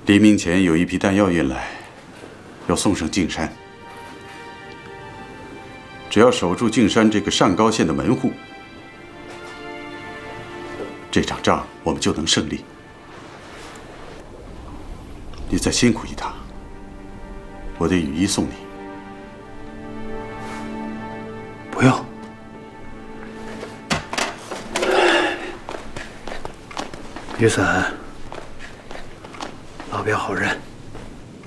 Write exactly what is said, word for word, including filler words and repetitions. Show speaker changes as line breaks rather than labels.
黎明前有一批弹药运来，要送上径山。只要守住径山这个上高县的门户，这场仗我们就能胜利。你再辛苦一趟，我的雨衣送你。
不用。雨伞，老表好认。